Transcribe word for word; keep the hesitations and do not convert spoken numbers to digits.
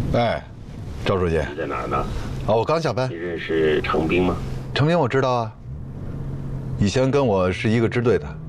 哎，赵书记， 你在哪儿呢？ 啊，我刚下班你。认识程兵吗？ 程兵我知道啊，以前跟我是一个支队的。